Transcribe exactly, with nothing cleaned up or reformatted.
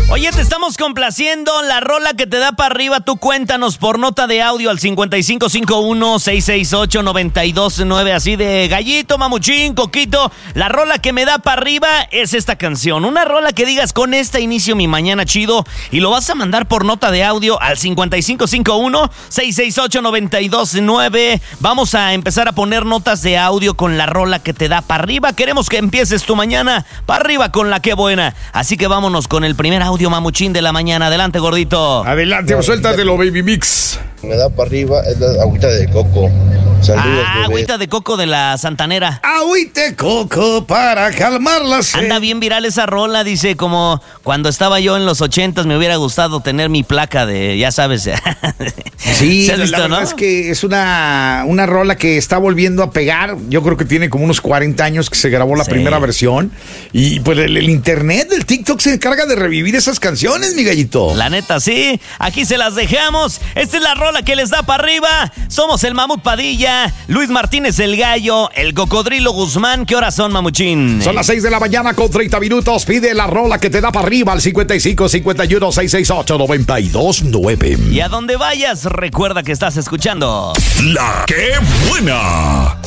Oye, te estamos complaciendo. La rola que te da para arriba, tú cuéntanos por nota de audio al cincuenta y cinco cincuenta y uno, seiscientos sesenta y ocho, noventa y dos nueve. Así de Gallito, Mamuchín, Coquito. La rola que me da para arriba es esta canción. Una rola que digas, con esta inicio mi mañana chido. Y lo vas a mandar por nota de audio al cincuenta y cinco cincuenta y uno, seiscientos sesenta y ocho, noventa y dos nueve. Vamos a empezar a poner notas de audio con la rola que te da para arriba. Queremos que empieces tu mañana para arriba con la que buena. Así que vámonos con el primer audio, Mamuchín, de la mañana. Adelante, gordito. Adelante, no, suéltatelo, Baby Mix. Me da para arriba es la agüita de coco. Saludos, ah, bebés. Agüita de coco de la Santanera. Agüita de coco para calmar la sed. Anda bien viral esa rola, dice, como cuando estaba yo en los ochentas me hubiera gustado tener mi placa de, ya sabes. Sí, ¿Se has visto, la verdad no? es que es una, una rola que está volviendo a pegar. Yo creo que tiene como unos cuarenta años que se grabó la Sí. primera versión. Y pues el, el internet, el TikTok se encarga de revivir esas canciones, mi gallito. La neta, sí. Aquí se las dejamos. Esta es la rola que les da para arriba. Somos el Mamut Padilla, Luis Martínez el Gallo, el Cocodrilo Guzmán. ¿Qué horas son, Mamuchín? Son las seis de la mañana con treinta minutos. Pide la rola que te da para arriba al cincuenta y cinco cincuenta y uno, seiscientos sesenta y ocho, noventa y dos nueve. Y a donde vayas, recuerda que estás escuchando La que buena.